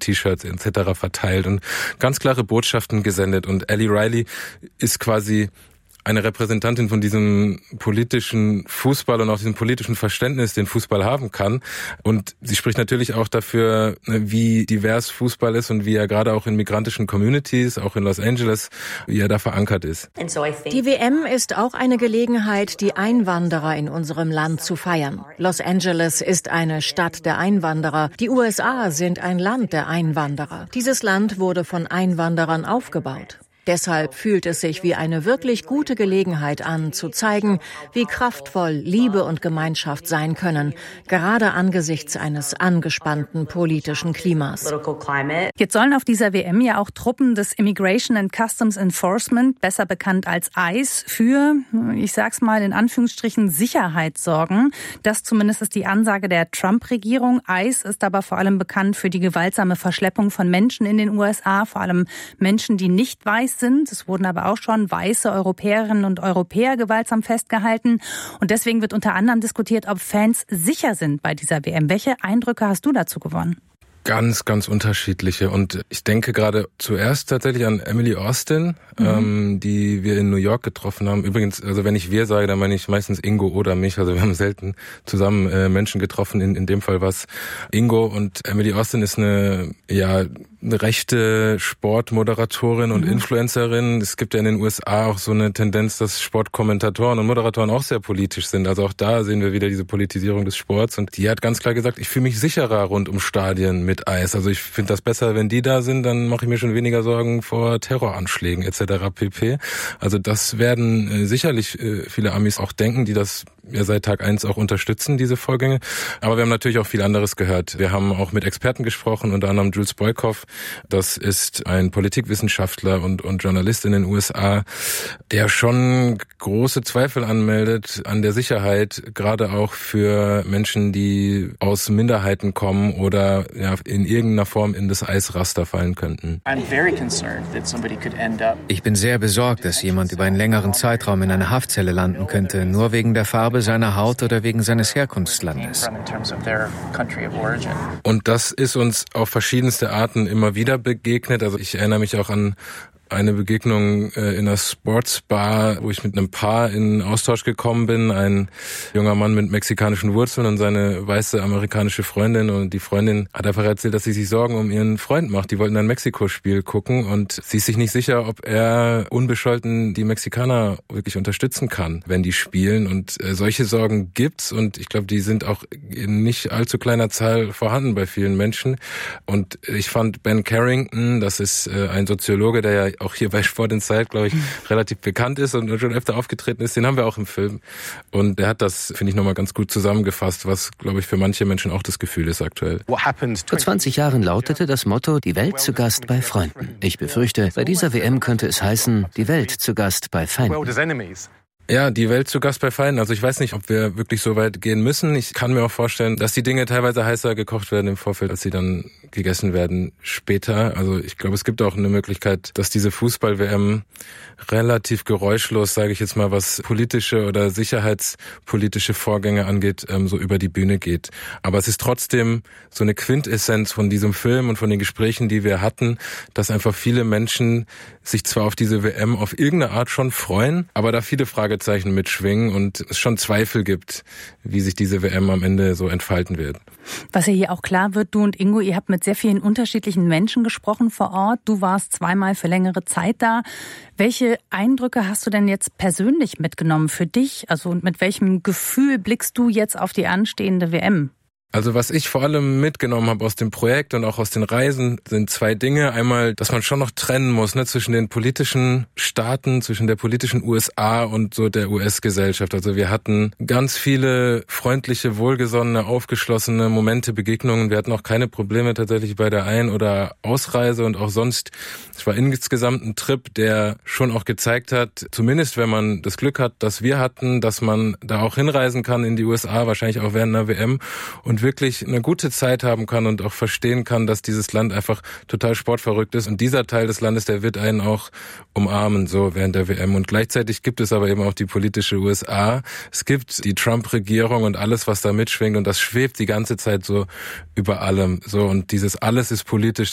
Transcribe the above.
T-Shirts etc. verteilt und ganz klare Botschaften gesendet. Und Ellie Riley ist quasi eine Repräsentantin von diesem politischen Fußball und auch diesem politischen Verständnis, den Fußball haben kann. Und sie spricht natürlich auch dafür, wie divers Fußball ist und wie er gerade auch in migrantischen Communities, auch in Los Angeles, wie er da verankert ist. Die WM ist auch eine Gelegenheit, die Einwanderer in unserem Land zu feiern. Los Angeles ist eine Stadt der Einwanderer. Die USA sind ein Land der Einwanderer. Dieses Land wurde von Einwanderern aufgebaut. Deshalb fühlt es sich wie eine wirklich gute Gelegenheit an, zu zeigen, wie kraftvoll Liebe und Gemeinschaft sein können, gerade angesichts eines angespannten politischen Klimas. Jetzt sollen auf dieser WM ja auch Truppen des Immigration and Customs Enforcement, besser bekannt als ICE, für, ich sag's mal in Anführungsstrichen, Sicherheit sorgen. Das zumindest ist die Ansage der Trump-Regierung. ICE ist aber vor allem bekannt für die gewaltsame Verschleppung von Menschen in den USA, vor allem Menschen, die nicht weiß sind. Es wurden aber auch schon weiße Europäerinnen und Europäer gewaltsam festgehalten. Und deswegen wird unter anderem diskutiert, ob Fans sicher sind bei dieser WM. Welche Eindrücke hast du dazu gewonnen? Ganz, ganz unterschiedliche. Und ich denke gerade zuerst tatsächlich an Emily Austin, die wir in New York getroffen haben. Übrigens, also wenn ich wir sage, dann meine ich meistens Ingo oder mich. Also wir haben selten zusammen Menschen getroffen. In dem Fall war es Ingo. Und Emily Austin ist eine rechte Sportmoderatorin und Influencerin. Es gibt ja in den USA auch so eine Tendenz, dass Sportkommentatoren und Moderatoren auch sehr politisch sind. Also auch da sehen wir wieder diese Politisierung des Sports. Und die hat ganz klar gesagt, ich fühle mich sicherer rund um Stadien mit ICE. Also ich finde das besser, wenn die da sind, dann mache ich mir schon weniger Sorgen vor Terroranschlägen etc. pp. Also das werden sicherlich viele Amis auch denken, die das ja seit Tag 1 auch unterstützen, diese Vorgänge. Aber wir haben natürlich auch viel anderes gehört. Wir haben auch mit Experten gesprochen, unter anderem Jules Boykoff. Das ist ein Politikwissenschaftler und Journalist in den USA, der schon große Zweifel anmeldet an der Sicherheit, gerade auch für Menschen, die aus Minderheiten kommen oder ja in irgendeiner Form in das ICE-Raster fallen könnten. Ich bin sehr besorgt, dass jemand über einen längeren Zeitraum in einer Haftzelle landen könnte, nur wegen der Farbe seiner Haut oder wegen seines Herkunftslandes. Und das ist uns auf verschiedenste Arten immer wieder begegnet. Also ich erinnere mich auch an eine Begegnung in einer Sportsbar, wo ich mit einem Paar in Austausch gekommen bin. Ein junger Mann mit mexikanischen Wurzeln und seine weiße amerikanische Freundin. Und die Freundin hat einfach erzählt, dass sie sich Sorgen um ihren Freund macht. Die wollten ein Mexiko-Spiel gucken und sie ist sich nicht sicher, ob er unbescholten die Mexikaner wirklich unterstützen kann, wenn die spielen. Und solche Sorgen gibt's und ich glaube, die sind auch in nicht allzu kleiner Zahl vorhanden bei vielen Menschen. Und ich fand Ben Carrington, das ist ein Soziologe, der ja auch hier bei Sport in Zeit, glaube ich, relativ bekannt ist und schon öfter aufgetreten ist. Den haben wir auch im Film. Und der hat das, finde ich, nochmal ganz gut zusammengefasst, was, glaube ich, für manche Menschen auch das Gefühl ist aktuell. Vor 20 Jahren lautete das Motto, die Welt zu Gast bei Freunden. Ich befürchte, bei dieser WM könnte es heißen, die Welt zu Gast bei Feinden. Ja, die Welt zu Gast bei Feinden. Also ich weiß nicht, ob wir wirklich so weit gehen müssen. Ich kann mir auch vorstellen, dass die Dinge teilweise heißer gekocht werden im Vorfeld, als sie dann gegessen werden später. Also ich glaube, es gibt auch eine Möglichkeit, dass diese Fußball-WM relativ geräuschlos, sage ich jetzt mal, was politische oder sicherheitspolitische Vorgänge angeht, so über die Bühne geht. Aber es ist trotzdem so eine Quintessenz von diesem Film und von den Gesprächen, die wir hatten, dass einfach viele Menschen sich zwar auf diese WM auf irgendeine Art schon freuen, aber da viele Fragezeichen mitschwingen und es schon Zweifel gibt, wie sich diese WM am Ende so entfalten wird. Was ja hier auch klar wird, du und Ingo, ihr habt mit sehr vielen unterschiedlichen Menschen gesprochen vor Ort. Du warst zweimal für längere Zeit da. Welche Eindrücke hast du denn jetzt persönlich mitgenommen für dich? Also mit welchem Gefühl blickst du jetzt auf die anstehende WM? Also was ich vor allem mitgenommen habe aus dem Projekt und auch aus den Reisen, sind zwei Dinge. Einmal, dass man schon noch trennen muss, zwischen den politischen Staaten, zwischen der politischen USA und so der US-Gesellschaft. Also wir hatten ganz viele freundliche, wohlgesonnene, aufgeschlossene Momente, Begegnungen. Wir hatten auch keine Probleme tatsächlich bei der Ein- oder Ausreise und auch sonst. Es war insgesamt ein Trip, der schon auch gezeigt hat, zumindest wenn man das Glück hat, dass wir hatten, dass man da auch hinreisen kann in die USA, wahrscheinlich auch während einer WM und wirklich eine gute Zeit haben kann und auch verstehen kann, dass dieses Land einfach total sportverrückt ist. Und dieser Teil des Landes, der wird einen auch umarmen, so während der WM. Und gleichzeitig gibt es aber eben auch die politische USA. Es gibt die Trump-Regierung und alles, was da mitschwingt. Und das schwebt die ganze Zeit so über allem. So, und dieses alles ist politisch,